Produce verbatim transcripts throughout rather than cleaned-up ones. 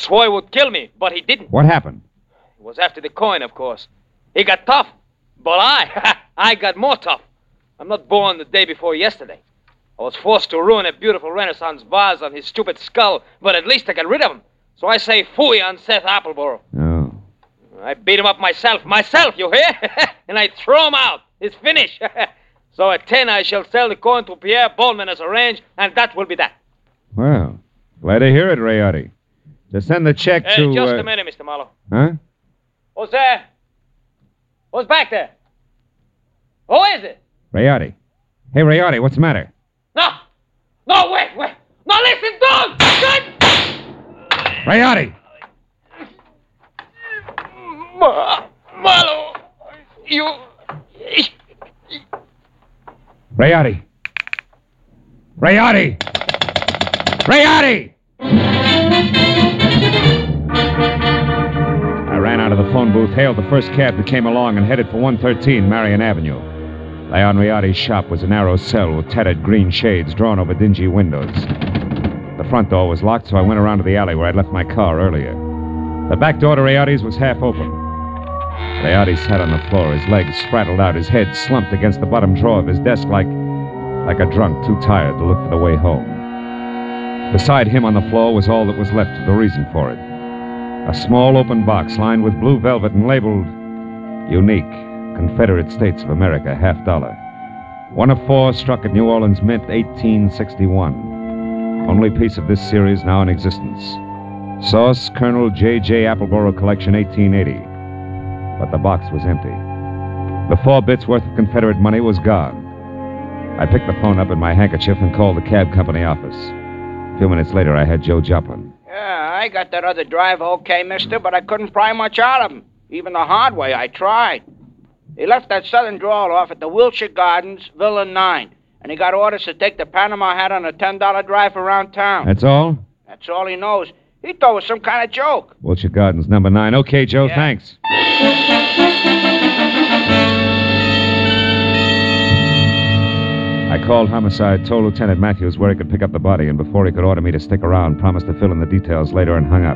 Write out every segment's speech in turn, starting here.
Swore he would kill me, but he didn't. What happened? It was after the coin, of course. He got tough, but I, I got more tough. I'm not born the day before yesterday. I was forced to ruin a beautiful Renaissance vase on his stupid skull, but at least I got rid of him. So I say phooey on Seth Appleboro. Oh. I beat him up myself. Myself, you hear? And I throw him out. It's finished. So at ten, I shall sell the coin to Pierre Baldwin as arranged, and that will be that. Well, glad to hear it, Rayotti. Just send the check Hey, to... just uh... a minute, Mister Marlowe. Huh? Who's there? Who's back there? Who is it? Rayotti. Hey, Rayotti, what's the matter? No. No, wait, wait. No, listen, don't! Don't! Rayotti! Ma- Marlowe, you... Rayotti! Rayotti! Rayotti! I ran out of the phone booth, hailed the first cab that came along, and headed for one thirteen Marion Avenue. Leon Riotti's shop was a narrow cell with tattered green shades drawn over dingy windows. The front door was locked, so I went around to the alley where I'd left my car earlier. The back door to Riotti's was half open. Riotti sat on the floor, his legs spraddled out, his head slumped against the bottom drawer of his desk like, like a drunk too tired to look for the way home. Beside him on the floor was all that was left of the reason for it. A small open box lined with blue velvet and labeled Unique, Confederate States of America, half dollar. One of four struck at New Orleans Mint, eighteen sixty-one. Only piece of this series now in existence. Source, Colonel J J. Appleboro Collection, eighteen eighty. But the box was empty. The four bits worth of Confederate money was gone. I picked the phone up in my handkerchief and called the cab company office. A few minutes later, I had Joe Joplin. Yeah, I got that other driver okay, mister, but I couldn't pry much out of him. Even the hard way, I tried. He left that southern drawl off at the Wilshire Gardens, Villa nine, and he got orders to take the Panama hat on a ten dollar drive around town. That's all? That's all he knows. He thought it was some kind of joke. Wilshire Gardens, number nine. Okay, Joe, Yeah. thanks. I called Homicide, told Lieutenant Matthews where he could pick up the body, and before he could order me to stick around, promised to fill in the details later and hung up.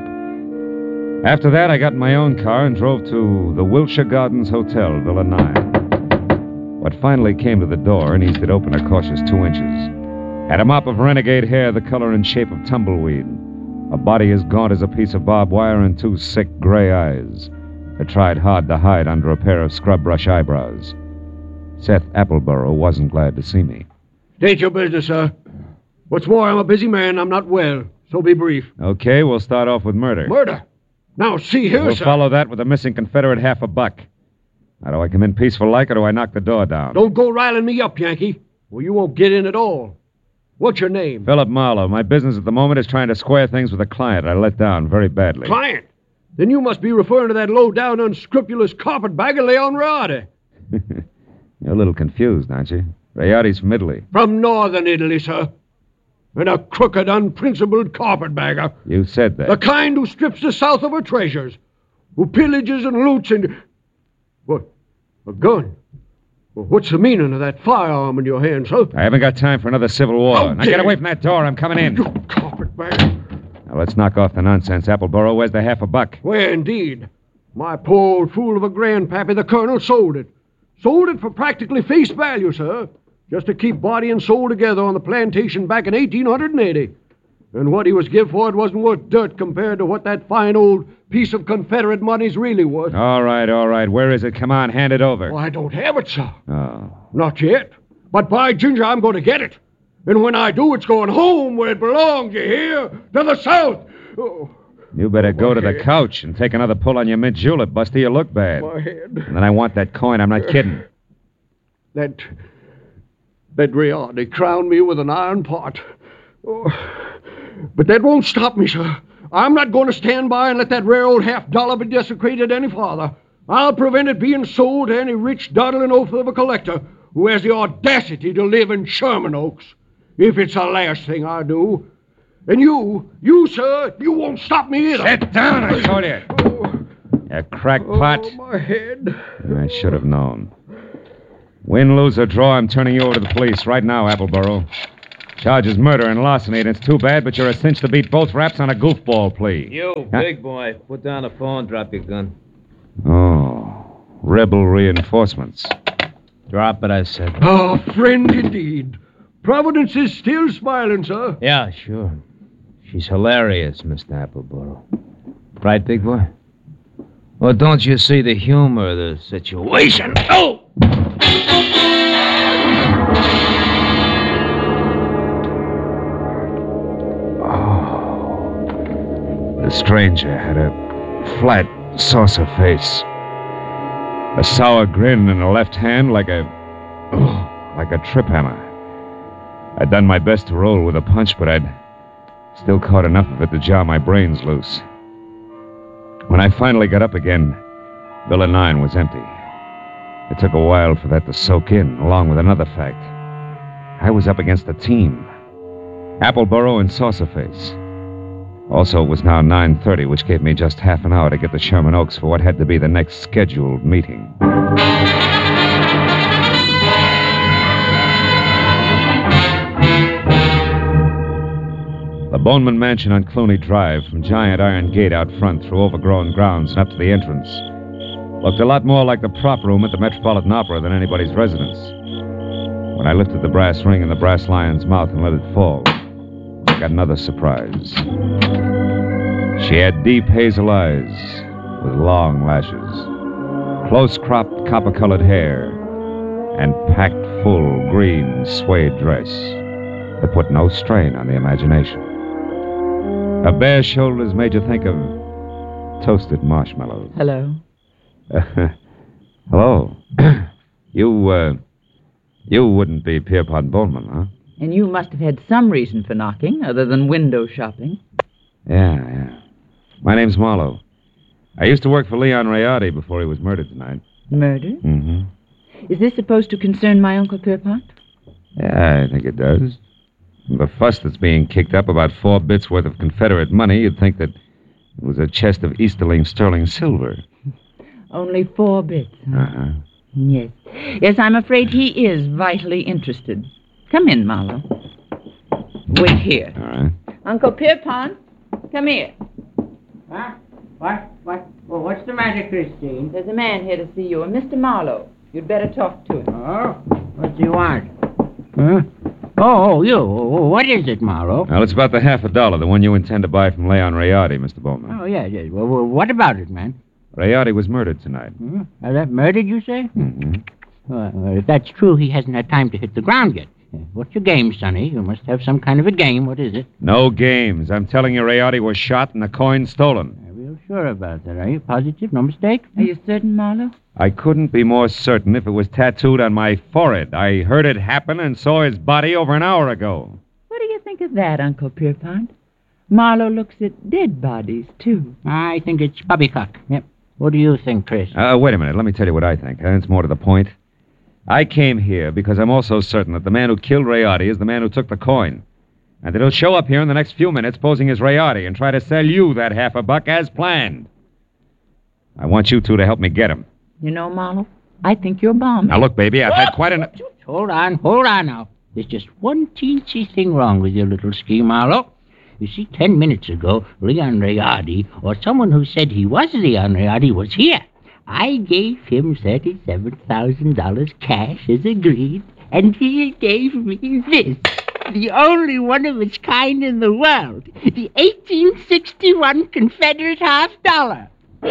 After that, I got in my own car and drove to the Wilshire Gardens Hotel, Villa nine. What finally came to the door and eased it open a cautious two inches. Had a mop of renegade hair the color and shape of tumbleweed, a body as gaunt as a piece of barbed wire, and two sick gray eyes that tried hard to hide under a pair of scrub brush eyebrows. Seth Appleboro wasn't glad to see me. State your business, sir. What's more, I'm a busy man. I'm not well, so be brief. Okay, we'll start off with murder. Murder? Now, see here, We'll sir. follow that with a missing Confederate half a buck. Now, do I come in peaceful like, or do I knock the door down? Don't go riling me up, Yankee, or you won't get in at all. What's your name? Philip Marlowe. My business at the moment is trying to square things with a client I let down very badly. Client? Then you must be referring to that low-down, unscrupulous carpetbagger, Leon Riotti. You're a little confused, aren't you? Rayotti's from Italy. From northern Italy, sir. And a crooked, unprincipled carpetbagger. You said that. The kind who strips the South of her treasures. Who pillages and loots and... What? A gun? Well, what's the meaning of that firearm in your hand, sir? I haven't got time for another civil war. How Now dare get away you. from that door. I'm coming in. You carpetbagger. Now let's knock off the nonsense, Appleboro. Where's the half a buck? Where, indeed? My poor old fool of a grandpappy, the colonel, sold it. Sold it for practically face value, sir. Just to keep body and soul together on the plantation back in eighteen eighty. And what he was give for it wasn't worth dirt compared to what that fine old piece of Confederate money's really worth. All right, all right. Where is it? Come on, hand it over. Oh, I don't have it, sir. Oh. Not yet. But by ginger, I'm going to get it. And when I do, it's going home where it belongs, you hear? To the South. Oh, You better go to the head. couch and take another pull on your mint julep, Busty. You look bad. my head. And then I want that coin. I'm not kidding. That... That Riotti crowned me with an iron pot. Oh, but that won't stop me, sir. I'm not going to stand by and let that rare old half dollar be desecrated any farther. I'll prevent it being sold to any rich, dawdling oaf of a collector who has the audacity to live in Sherman Oaks. If it's the last thing I do. And you, you, sir, you won't stop me either. Sit down, I told you. Oh, You crackpot. oh, my head. I should have known. Win, lose, or draw, I'm turning you over to the police right now, Appleboro. Charges murder and larceny, and it's too bad, but you're a cinch to beat both raps on a goofball plea. You, Huh? big boy, put down the phone, drop your gun. Oh, rebel reinforcements. Drop it, I said. Oh, friend indeed. Providence is still smiling, sir. Yeah, sure. She's hilarious, Mister Appleboro. Right, big boy? Well, don't you see the humor of the situation? Oh! The stranger had a flat, saucer face. A sour grin in the left hand like a... Oh, like a trip hammer. I'd done my best to roll with a punch, but I'd still caught enough of it to jar my brains loose. When I finally got up again, Villa nine was empty. It took a while for that to soak in, along with another fact. I was up against a team. Appleboro and Saucerface. Also, it was now nine thirty, which gave me just half an hour to get to Sherman Oaks for what had to be the next scheduled meeting. The Boneman Mansion on Clooney Drive, from giant iron gate out front through overgrown grounds and up to the entrance, looked a lot more like the prop room at the Metropolitan Opera than anybody's residence. When I lifted the brass ring in the brass lion's mouth and let it fall, I got another surprise. She had deep hazel eyes with long lashes, close-cropped copper-colored hair, and packed full green suede dress that put no strain on the imagination. Her bare shoulders made you think of toasted marshmallows. Hello. Uh, hello. you, uh, you wouldn't be Pierpont Bowman, huh? And you must have had some reason for knocking, other than window shopping. Yeah, yeah. My name's Marlowe. I used to work for Leon Rayardi before he was murdered tonight. Murder? Mm-hmm. Is this supposed to concern my Uncle Pierpont? Yeah, I think it does. From the fuss that's being kicked up about four bits worth of Confederate money, you'd think that it was a chest of Easterling sterling silver. Only four bits. Huh? Uh-huh. Yes. Yes, I'm afraid he is vitally interested. Come in, Marlowe. Wait here. All right. Uncle Pierpont, come here. Huh? What? What? Well, what's the matter, Christine? There's a man here to see you, a Mister Marlowe. You'd better talk to him. Oh? What do you want? Huh? Oh, you. What is it, Marlowe? Well, it's about the half a dollar, the one you intend to buy from Leon Rayardi, Mister Bowman. Oh, yeah, yeah. Well, well, what about it, man? Rayardi was murdered tonight. Hmm? Uh, that murdered, you say? Mm-hmm. Well, well, if that's true, he hasn't had time to hit the ground yet. Uh, What's your game, Sonny? You must have some kind of a game. What is it? No games. I'm telling you, Rayardi was shot and the coin stolen. Are you sure about that? Are you positive? No mistake? Are you certain, Marlowe? I couldn't be more certain if it was tattooed on my forehead. I heard it happen and saw his body over an hour ago. What do you think of that, Uncle Pierpont? Marlowe looks at dead bodies, too. I think it's poppycock. Yep. What do you think, Chris? Uh, wait a minute. Let me tell you what I think. And it's more to the point. I came here because I'm also certain that the man who killed Rayardi is the man who took the coin. And that he'll show up here in the next few minutes posing as Rayardi and try to sell you that half a buck as planned. I want you two to help me get him. You know, Marlowe, I think you're bombed. Now, look, baby, I've had quite enough... Hold on, hold on now. There's just one teensy thing wrong with your little scheme, Marlowe. You see, ten minutes ago, Leon Rayardi, or someone who said he was Leon Rayardi, was here. I gave him thirty-seven thousand dollars cash as agreed, and he gave me this. The only one of its kind in the world. The eighteen sixty-one Confederate half dollar.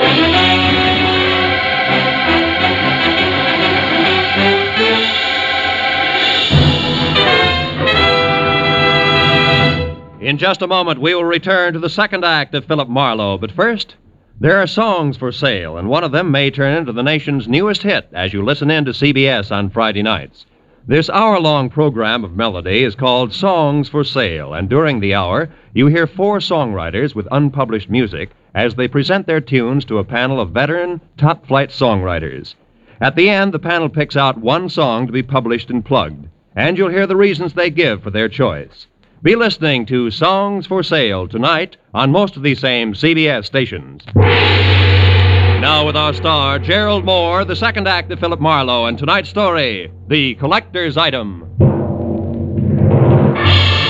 In just a moment, we will return to the second act of Philip Marlowe. But first, there are songs for sale, and one of them may turn into the nation's newest hit as you listen in to C B S on Friday nights. This hour-long program of melody is called Songs for Sale, and during the hour, you hear four songwriters with unpublished music as they present their tunes to a panel of veteran, top-flight songwriters. At the end, the panel picks out one song to be published and plugged, and you'll hear the reasons they give for their choice. Be listening to Songs for Sale tonight on most of these same C B S stations. Now with our star, Gerald Moore, the second act of Philip Marlowe, and tonight's story, The Collector's Item.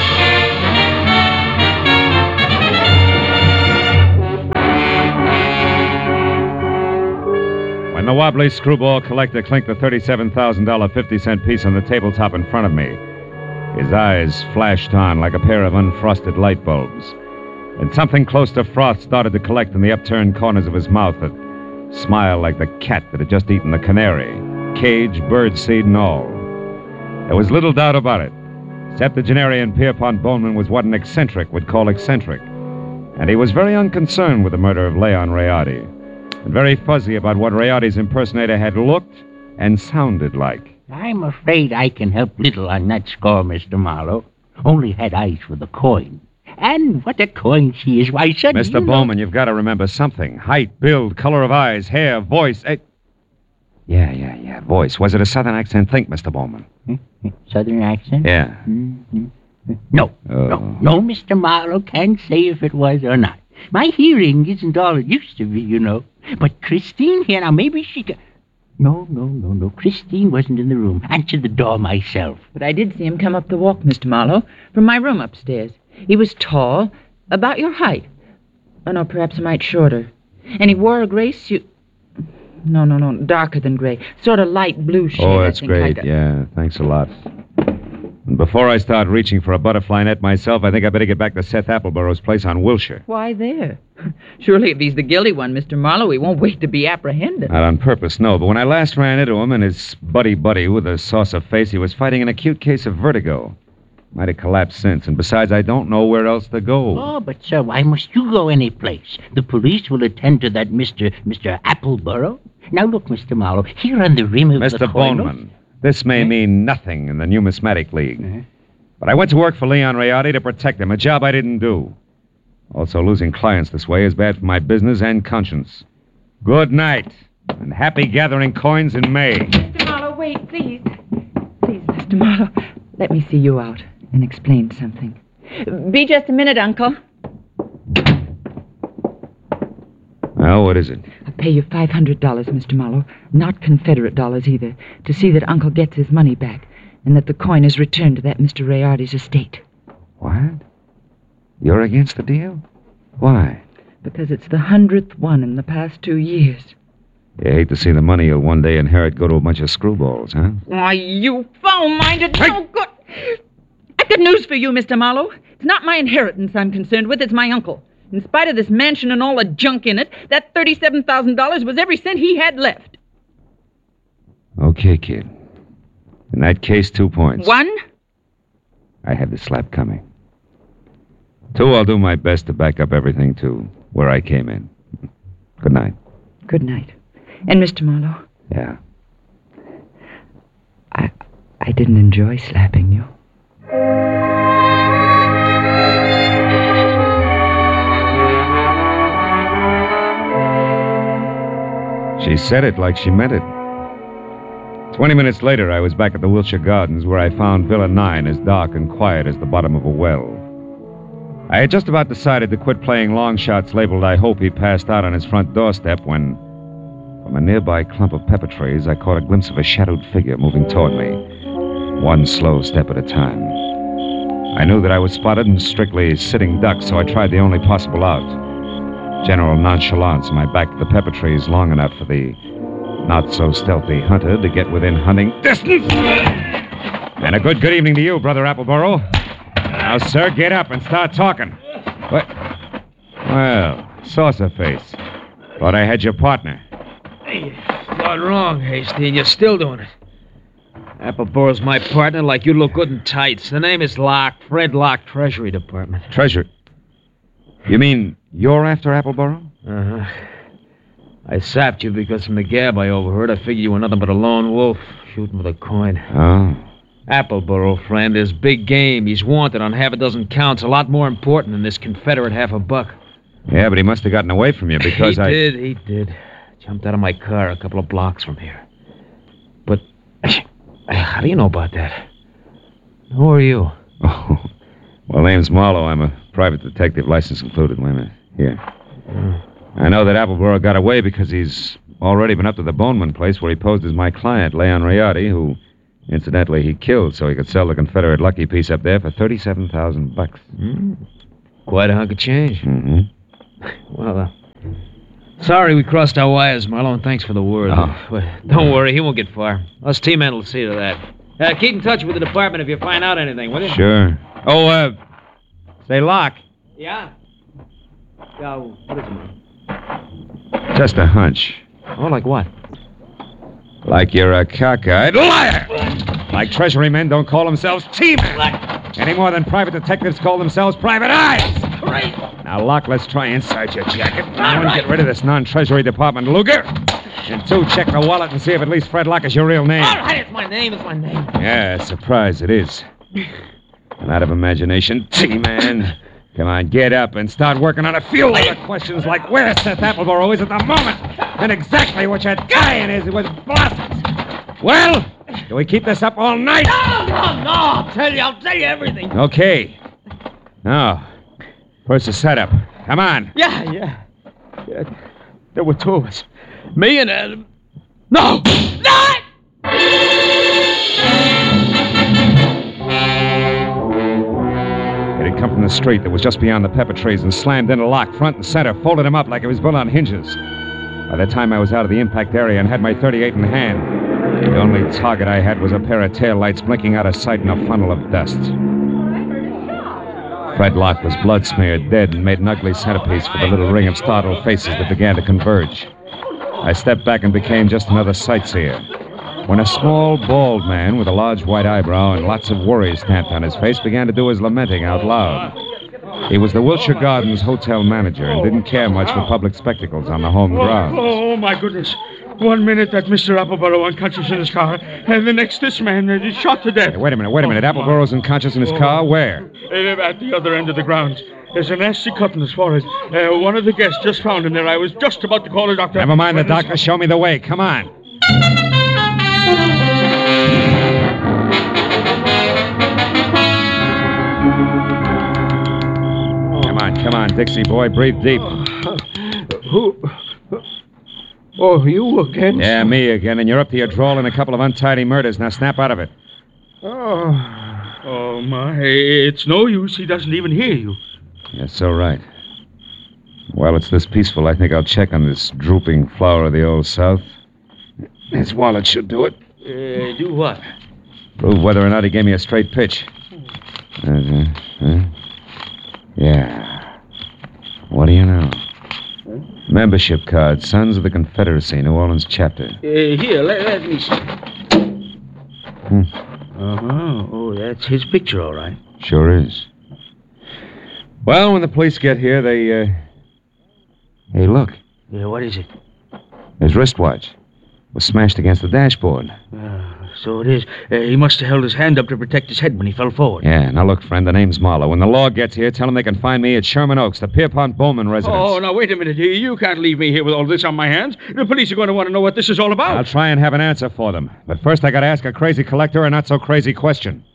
the wobbly screwball collector clinked the thirty-seven thousand dollars fifty-cent piece on the tabletop in front of me. His eyes flashed on like a pair of unfrosted light bulbs. And something close to froth started to collect in the upturned corners of his mouth that smiled like the cat that had just eaten the canary, cage, birdseed, and all. There was little doubt about it. Septuagenarian Pierpont Bowman was what an eccentric would call eccentric. And he was very unconcerned with the murder of Leon Rayardi, and very fuzzy about what Rayardi's impersonator had looked and sounded like. I'm afraid I can help little on that score, Mister Marlowe. Only had eyes for the coin. And what a coin she is. Why, suddenly... Mister you Bowman, know... you've got to remember something. Height, build, color of eyes, hair, voice. Eh... Yeah, yeah, yeah, voice. Was it a southern accent? Think, Mister Bowman. Southern accent? Yeah. Mm-hmm. No, Oh. no, no, Mister Marlowe can't say if it was or not. My hearing isn't all it used to be, you know. But Christine here, now maybe she can... No, no, no, no. Christine wasn't in the room. Answered the door myself. But I did see him come up the walk, Mister Marlowe, from my room upstairs. He was tall, about your height. Oh, no, perhaps a mite shorter. And he wore a gray suit. No, no, no, darker than gray. Sort of light blue shade, Oh, I that's think, great. like a- Yeah, thanks a lot. And before I start reaching for a butterfly net myself, I think I better get back to Seth Appleborough's place on Wilshire. Why there? Surely if he's the guilty one, Mister Marlowe, he won't wait to be apprehended. Not on purpose, no, but when I last ran into him and his buddy-buddy with a saucer face, he was fighting an acute case of vertigo. Might have collapsed since, and besides, I don't know where else to go. Oh, but, sir, why must you go any place? The police will attend to that Mister Mister Appleborough. Now, look, Mister Marlowe, here on the rim of Mister the coin... Bowman, this may mean nothing in the Numismatic League. But I went to work for Leon Rayardi to protect him, a job I didn't do. Also, losing clients this way is bad for my business and conscience. Good night, and happy gathering coins in May. Mister Marlowe, wait, please. Please, Mister Marlowe, let me see you out and explain something. Be just a minute, Uncle. Well, what is it? I'll pay you five hundred dollars, Mister Marlowe, not Confederate dollars either, to see that Uncle gets his money back and that the coin is returned to that Mister Rayardi's estate. What? You're against the deal? Why? Because it's the hundredth one in the past two years. You hate to see the money you'll one day inherit go to a bunch of screwballs, huh? Why, you foul-minded, no good... I've got news for you, Mister Marlowe. It's not my inheritance I'm concerned with, it's my uncle. In spite of this mansion and all the junk in it, that thirty-seven thousand dollars was every cent he had left. Okay, kid. In that case, two points. One? I had the slap coming. Two, I'll do my best to back up everything to where I came in. Good night. Good night. And, Mister Marlowe, Yeah. I, I didn't enjoy slapping you. She said it like she meant it. Twenty minutes later, I was back at the Wilshire Gardens, where I found Villa nine as dark and quiet as the bottom of a well. I had just about decided to quit playing long shots labeled I Hope He Passed Out on his front doorstep when, from a nearby clump of pepper trees, I caught a glimpse of a shadowed figure moving toward me, one slow step at a time. I knew that I was spotted and strictly sitting duck, so I tried the only possible out. General nonchalance, my back to the pepper trees long enough for the not-so-stealthy hunter to get within hunting distance. And a good good evening to you, Brother Appleborough. Now, sir, get up and start talking. What? Well, saucer face. Thought I had your partner. Hey, you got wrong, Hasty, and you're still doing it. Appleborough's my partner like you look good in tights. The name is Locke, Fred Locke, Treasury Department. Treasure. You mean you're after Appleborough? Uh-huh. I sapped you because from the gab I overheard, I figured you were nothing but a lone wolf shooting with a coin. Oh. Appleborough, friend, is big game. He's wanted on half a dozen counts, a lot more important than this Confederate half a buck. Yeah, but he must have gotten away from you because he I... He did, he did. Jumped out of my car a couple of blocks from here. But how do you know about that? Who are you? Oh, well, name's Marlowe. I'm a private detective, license included. Wait a minute. Here. Oh. I know that Appleborough got away because he's already been up to the Boneman place where he posed as my client, Leon Rayardi, who, incidentally, he killed so he could sell the Confederate lucky piece up there for thirty-seven thousand bucks. Mm. Quite a hunk of change. Mm-hmm. Well, uh, Sorry we crossed our wires, Marlowe, and thanks for the word. Oh. But don't worry, he won't get far. Us T-men will see to that. Uh, keep in touch with the department if you find out anything, will you? Sure. Oh, uh, say, Locke. Yeah? Yeah, what is it, man? Just a hunch. Oh, like what? Like you're a cockeyed liar. Like Treasury men don't call themselves T-men. Any more than private detectives call themselves private eyes. Right. Now, Locke, let's try inside your jacket. One, right. get rid of this non-Treasury Department Luger. And two, check the wallet and see if at least Fred Locke is your real name. All right, it's my name, it's my name. Yeah, surprise it is. And out of imagination, T-man. Come on, get up and start working on a few other questions like where Seth Appleboro is at the moment and exactly what your tie-in is with Blossoms. Well, do we keep this up all night? No, no, no, I'll tell you, I'll tell you everything. Okay. Now, first the setup. Come on. Yeah, yeah. yeah. There were two of us. Me and Adam. No! No! It had come from the street that was just beyond the pepper trees and slammed into Locke front and center, folded him up like it was built on hinges. By the time I was out of the impact area and had my thirty-eight in hand, the only target I had was a pair of taillights blinking out of sight in a funnel of dust. Fred Locke was blood-smeared, dead, and made an ugly centerpiece for the little ring of startled faces that began to converge. I stepped back and became just another sightseer, when a small, bald man with a large white eyebrow and lots of worry stamped on his face began to do his lamenting out loud. He was the Wilshire Gardens hotel manager and didn't care much for public spectacles on the home grounds. Oh, oh, my goodness. One minute that Mister Appleboro unconscious in his car, and the next this man uh, is shot to death. Hey, wait a minute, wait a minute. Appleboro's unconscious in his car? Where? Uh, at the other end of the grounds. There's a nasty cut in his forehead. Uh, one of the guests just found him there. I was just about to call a doctor. Never mind the doctor. Show me the way. Come on. Come on, come on, Dixie boy. Breathe deep. Who? Oh, you again? Yeah, me again. And you're up to your drawl in a couple of untidy murders. Now snap out of it. Oh, oh my. It's no use. He doesn't even hear you. You're so right. While it's this peaceful, I think I'll check on this drooping flower of the Old South. His wallet should do it. Uh, do what? Prove whether or not he gave me a straight pitch. Uh, huh? Yeah. What do you know? Huh? Membership card, Sons of the Confederacy, New Orleans chapter. Uh, here, let, let me see. Hmm. Uh-huh. Oh, that's his picture, all right. Sure is. Well, when the police get here, they, uh... Hey, look. Yeah, what is it? His wristwatch was smashed against the dashboard. Uh, so it is. Uh, he must have held his hand up to protect his head when he fell forward. Yeah, now look, friend, the name's Marlowe. When the law gets here, tell them they can find me at Sherman Oaks, the Pierpont Bowman residence. Oh, now, wait a minute. You can't leave me here with all this on my hands. The police are going to want to know what this is all about. I'll try and have an answer for them. But first, I gotta ask a crazy collector a not-so-crazy question.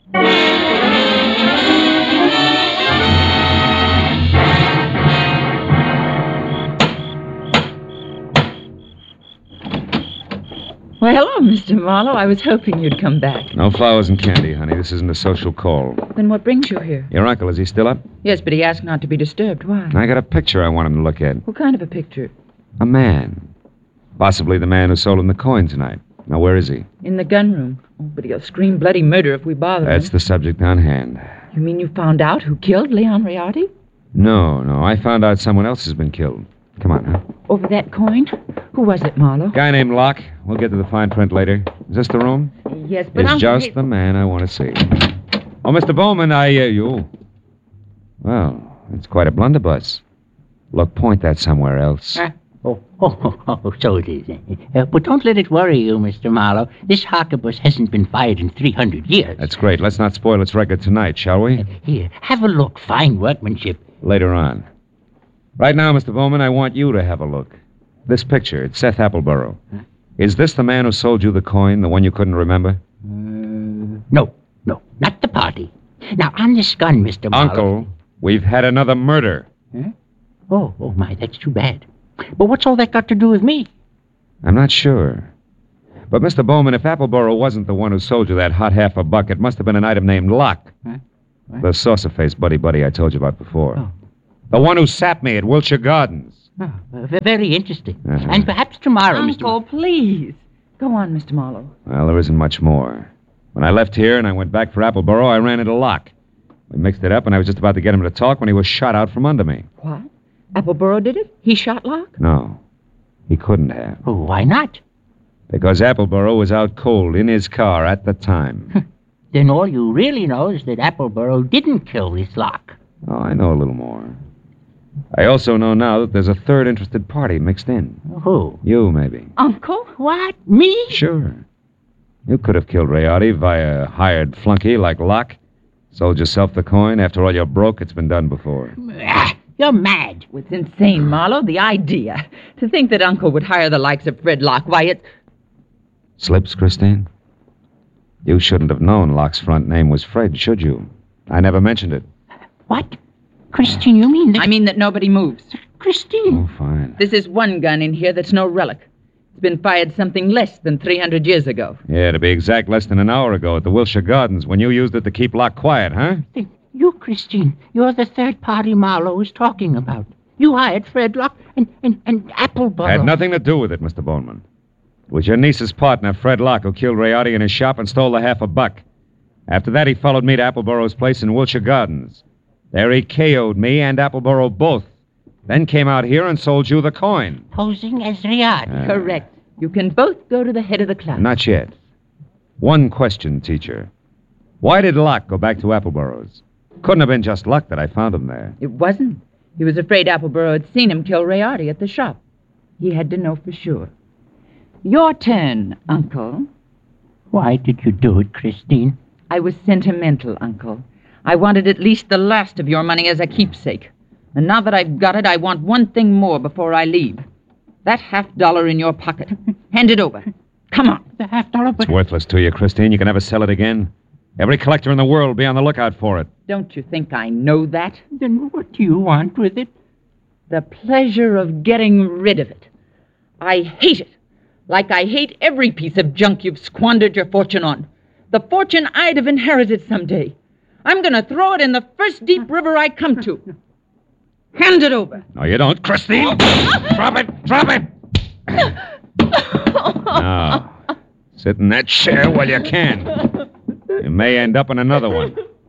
Well, hello, Mister Marlowe. I was hoping you'd come back. No flowers and candy, honey. This isn't a social call. Then what brings you here? Your uncle, is he still up? Yes, but he asked not to be disturbed. Why? I got a picture I want him to look at. What kind of a picture? A man. Possibly the man who sold him the coin tonight. Now, where is he? In the gun room. Oh, but he'll scream bloody murder if we bother That's him. the subject on hand. You mean you found out who killed Leon Riotti? No, no. I found out someone else has been killed. Come on, huh? Over that coin? Who was it, Marlowe? Guy named Locke. We'll get to the fine print later. Is this the room? Yes, but It's I'm... just the man I want to see. Oh, Mister Bowman, I, uh, you... Well, it's quite a blunderbuss. Look, point that somewhere else. Huh? Oh, oh, oh, oh, so it is. Uh, but don't let it worry you, Mister Marlowe. This harquebus hasn't been fired in three hundred years. That's great. Let's not spoil its record tonight, shall we? Uh, here, have a look. Fine workmanship. Later on. Right now, Mister Bowman, I want you to have a look. This picture, it's Seth Appleboro. Huh? Is this the man who sold you the coin, the one you couldn't remember? Uh, no, no, not the party. Now, on this gun, Mister Marlowe... Uncle, we've had another murder. Huh? Oh, oh, my, that's too bad. But what's all that got to do with me? I'm not sure. But, Mister Bowman, if Appleboro wasn't the one who sold you that hot half a buck, it must have been an item named Locke. Huh? The saucer-faced buddy-buddy I told you about before. Oh. The one who sapped me at Wilshire Gardens. Oh, uh, very interesting. Uh-huh. And perhaps tomorrow, Mister Uncle, please. Go on, Mister Marlowe. Well, there isn't much more. When I left here and I went back for Appleboro, I ran into Locke. We mixed it up, and I was just about to get him to talk when he was shot out from under me. What? Appleboro did it? He shot Locke? No, he couldn't have. Oh, why not? Because Appleboro was out cold in his car at the time. Then all you really know is that Appleboro didn't kill this Locke. Oh, I know a little more. I also know now that there's a third interested party mixed in. Who? You, maybe. Uncle? What? Me? Sure. You could have killed Rayardi via hired flunky like Locke. Sold yourself the coin. After all, you're broke. It's been done before. Ah, you're mad. It's insane, Marlowe, the idea. To think that Uncle would hire the likes of Fred Locke. Why, it's... Slips, Christine? You shouldn't have known Locke's front name was Fred, should you? I never mentioned it. What? Christine, you mean that... I mean that nobody moves. Christine. Oh, fine. This is one gun in here that's no relic. It's been fired something less than three hundred years ago. Yeah, to be exact, less than an hour ago at the Wilshire Gardens when you used it to keep Locke quiet, huh? Then you, Christine, you're the third party Marlowe was talking about. You hired Fred Locke and, and, and Appleboro. Had nothing to do with it, Mister Bowman. It was your niece's partner, Fred Locke, who killed Rayardi in his shop and stole the half a buck. After that, he followed me to Appleboro's place in Wilshire Gardens. There he K O'd me and Appleboro both. Then came out here and sold you the coin. Posing as Rayardi. Uh, Correct. You can both go to the head of the class. Not yet. One question, teacher. Why did Locke go back to Appleboro's? Couldn't have been just luck that I found him there. It wasn't. He was afraid Appleboro had seen him kill Rayardi at the shop. He had to know for sure. Your turn, Uncle. Why did you do it, Christine? I was sentimental, Uncle. I wanted at least the last of your money as a keepsake. And now that I've got it, I want one thing more before I leave. That half dollar in your pocket. Hand it over. Come on. The half dollar, but... It's worthless to you, Christine. You can never sell it again. Every collector in the world will be on the lookout for it. Don't you think I know that? Then what do you want with it? The pleasure of getting rid of it. I hate it. Like I hate every piece of junk you've squandered your fortune on. The fortune I'd have inherited someday. I'm going to throw it in the first deep river I come to. Hand it over. No, you don't, Christine. Drop it. Drop it. Now, sit in that chair while you can. You may end up in another one.